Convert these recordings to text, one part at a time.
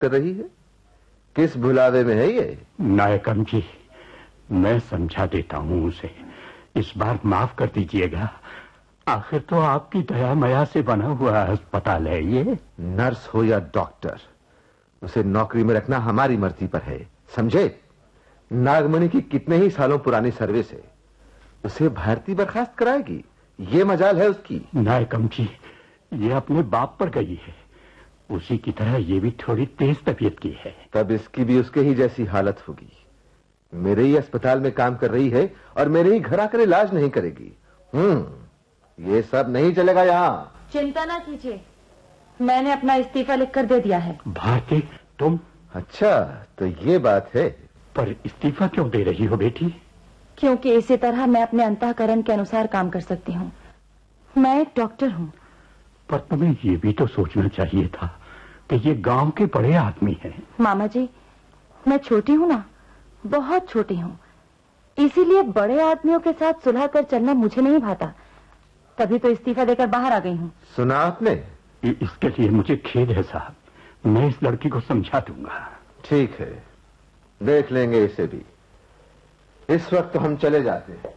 कर रही है? किस भुलावे में है ये? नायकम जी, मैं समझा देता हूँ उसे। इस बार माफ कर दीजिएगा। आखिर तो आपकी दया माया से बना हुआ अस्पताल है ये। नर्स हो या डॉक्टर, उसे नौकरी में रखना हमारी मर्जी पर है, समझे? नागमणि की कितने ही सालों पुरानी सर्विस है, उसे भारती बर्खास्त कराएगी? ये मजाल है उसकी। नायकम जी, ये अपने बाप पर गई है। उसी की तरह ये भी थोड़ी तेज तबीयत की है। तब इसकी भी उसके ही जैसी हालत होगी। मेरे ही अस्पताल में काम कर रही है और मेरे ही घर आकर इलाज नहीं करेगी। ये सब नहीं चलेगा यहाँ। चिंता ना कीजिए, मैंने अपना इस्तीफा लिखकर दे दिया है। भारती, तुम? अच्छा, तो ये बात है। पर इस्तीफा क्यों दे रही हो बेटी? क्योंकि इसी तरह मैं अपने अंतःकरण के अनुसार काम कर सकती हूँ। मैं एक डॉक्टर हूँ। पर तुम्हें ये भी तो सोचना चाहिए था कि ये गांव के बड़े आदमी हैं। मामा जी, मैं छोटी हूँ ना, बहुत छोटी हूँ, इसीलिए बड़े आदमियों के साथ सुलह कर चलना मुझे नहीं भाता। तभी तो इस्तीफा देकर बाहर आ गई हूँ। सुना आपने? इसके लिए मुझे खेद है साहब, मैं इस लड़की को समझा दूंगा। ठीक है, देख लेंगे इसे भी। इस वक्त तो हम चले जाते हैं।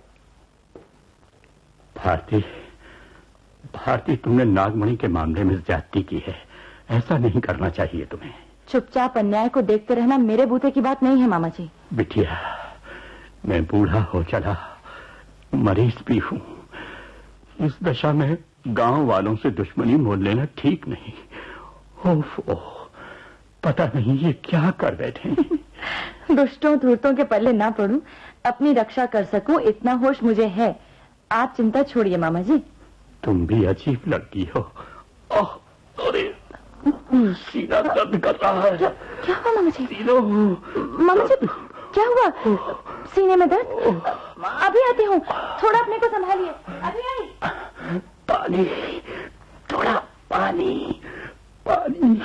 भारती, भारती, तुमने नागमणि के मामले में ज्यादती की है। ऐसा नहीं करना चाहिए तुम्हें। चुपचाप अन्याय को देखते रहना मेरे बूते की बात नहीं है मामा जी। बिटिया, मैं बूढ़ा हो चला, मरीज भी हूँ। इस दशा में गांव वालों से दुश्मनी मोल लेना ठीक नहीं। ओह, पता नहीं ये क्या कर बैठे। दुष्टों धूर्तों के पल्ले ना पड़ूं, अपनी रक्षा कर सकूं, इतना होश मुझे है। आप चिंता छोड़िए मामा जी। तुम भी अजीब लड़की हो। अरे, सीना दर्द कर रहा है। क्या हुआ मामा जी? मामा जी, क्या हुआ? सीने में दर्द? अभी आती हूँ, थोड़ा अपने को संभालिए। अभी आई। पानी, थोड़ा पानी, पानी।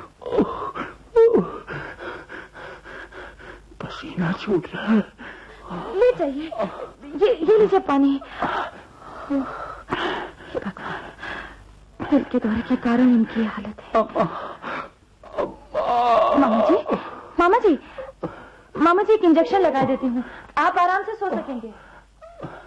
पसीना छूट रहा है। ले जाइए, ये लीजिए पानी। इनके दौरे के कारण इनकी हालत है। मामा जी, एक इंजेक्शन लगा देती हूँ, आप आराम से सो सकेंगे।